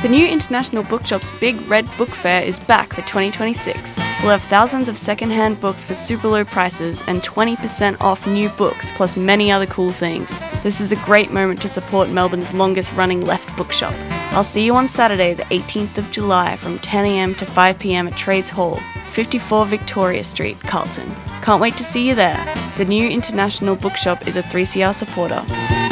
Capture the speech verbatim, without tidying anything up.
The new International Bookshop's Big Red Book Fair is back for twenty twenty-six. We'll have thousands of second-hand books for super low prices and twenty percent off new books, plus many other cool things. This is a great moment to support Melbourne's longest-running left bookshop. I'll see you on Saturday, the eighteenth of July from ten a m to five p m at Trades Hall, fifty-four Victoria Street, Carlton. Can't wait to see you there. The new International Bookshop is a three C R supporter.